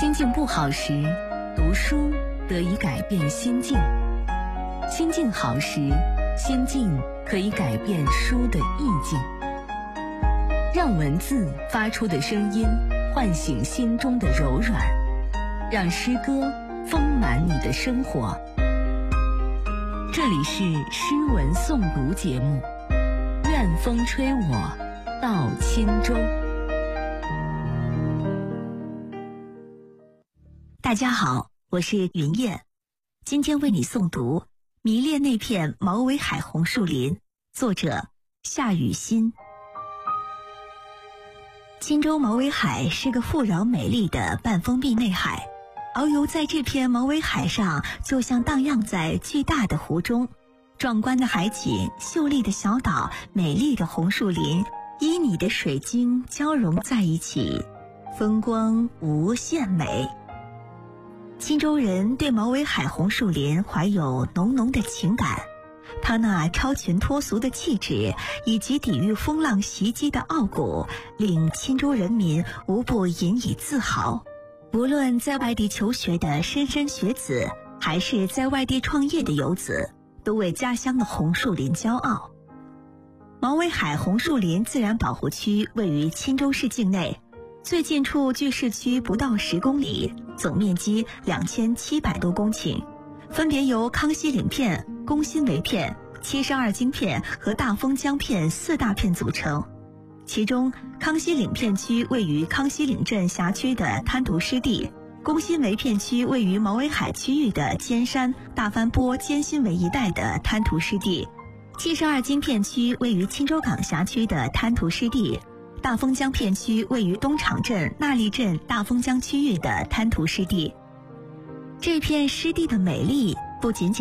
心境不好时，读书得以改变心境；心境好时，心境可以改变书的意境。让文字发出的声音唤醒心中的柔软，让诗歌丰满你的生活。这里是诗文诵读节目，愿风吹我到轻舟。 大家好，我是云燕，今天为你诵读《迷恋那片毛尾海红树林》，作者夏雨欣。青州毛尾海是个富饶美丽的半封闭内海，遨游在这片毛尾海上，就像荡漾在巨大的湖中。壮观的海景，秀丽的小岛，美丽的红树林，旖旎的水晶交融在一起，风光无限美。青州人对毛尾海红树林怀有浓浓的情感，他那超群脱俗的气质以及抵御风浪袭击的傲骨，令青州人民无不引以自豪。无论在外地求学的莘莘学子，还是在外地创业的游子，都为家乡的红树林骄傲。毛尾海红树林自然保护区位于青州市境内，最近处距市区不到10公里，总面积2700多公顷，分别由康熙岭片、工薪围片、72经片和大丰江片4大片组成。其中康熙岭片区位于康熙岭镇辖区的滩涂湿地，工薪围片区位于毛尾海区域的尖山、大帆坡、尖新围一带的滩涂湿地，72经片区位于青州港辖区的滩涂湿地，大丰江片区位于东厂镇、纳利镇、大丰江区域的滩涂湿地。这片湿地的美丽不仅仅